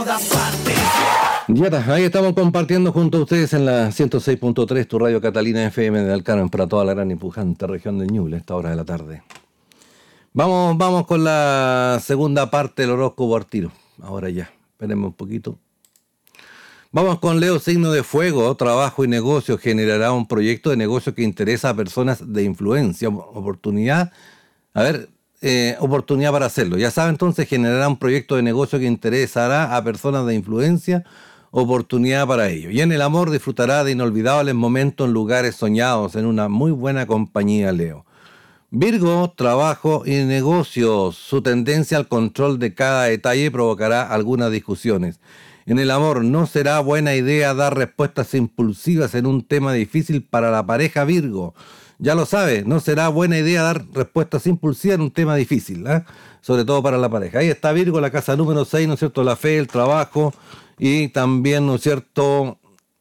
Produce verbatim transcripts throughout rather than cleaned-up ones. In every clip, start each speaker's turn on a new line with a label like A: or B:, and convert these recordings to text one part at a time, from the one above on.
A: Ya está, ahí estamos compartiendo junto a ustedes en la ciento seis punto tres, tu radio Catalina F M de Alcarmen, para toda la gran y pujante región de Ñuble, a esta hora de la tarde. Vamos, vamos con la segunda parte del horóscopo al tiro. Ahora ya, esperemos un poquito. Vamos con Leo, signo de fuego, trabajo y negocio. Generará un proyecto de negocio que interesa a personas de influencia, oportunidad. A ver, eh, oportunidad para hacerlo. Ya sabe, entonces generará un proyecto de negocio que interesará a personas de influencia, oportunidad para ello. Y en el amor disfrutará de inolvidables momentos en lugares soñados, en una muy buena compañía, Leo. Virgo, trabajo y negocios. Su tendencia al control de cada detalle provocará algunas discusiones. En el amor, no será buena idea dar respuestas impulsivas en un tema difícil para la pareja Virgo. Ya lo sabe, no será buena idea dar respuestas impulsivas en un tema difícil, ¿eh? Sobre todo para la pareja. Ahí está Virgo, la casa número seis, ¿no es cierto? La fe, el trabajo y también, ¿no es cierto?,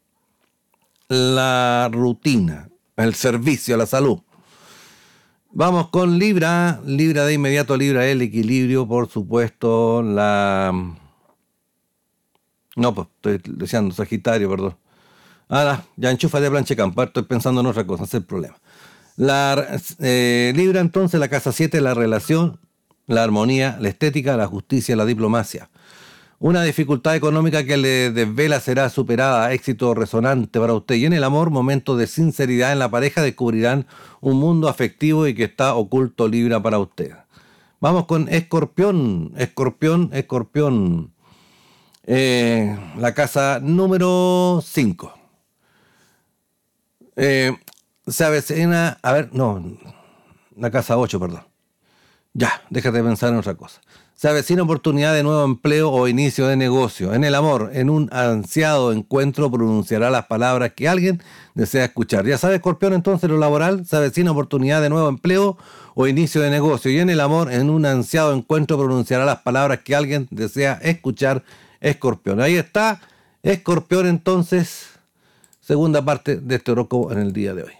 A: la rutina, el servicio a la salud. Vamos con Libra, Libra de inmediato, Libra el equilibrio, por supuesto, la... No, pues estoy deseando Sagitario, perdón. Ahora, ya enchufa de planche campo, estoy pensando en otra cosa, ese es el problema. La eh, Libra entonces, la casa siete, la relación, la armonía, la estética, la justicia, la diplomacia. Una dificultad económica que le desvela será superada, éxito resonante para usted. Y en el amor, momentos de sinceridad en la pareja descubrirán un mundo afectivo y que está oculto, Libra, para usted. Vamos con Escorpión, Escorpión, Escorpión. Eh, la casa número cinco. Eh, se avecina, a ver, no, la casa ocho, perdón. Ya, déjate pensar en otra cosa. Se avecina oportunidad de nuevo empleo o inicio de negocio. En el amor, en un ansiado encuentro pronunciará las palabras que alguien desea escuchar. Ya sabe, Escorpión, entonces lo laboral, se avecina oportunidad de nuevo empleo o inicio de negocio. Y en el amor, en un ansiado encuentro pronunciará las palabras que alguien desea escuchar, Escorpión. Ahí está, Escorpión, entonces, segunda parte de este horóscopo en el día de hoy.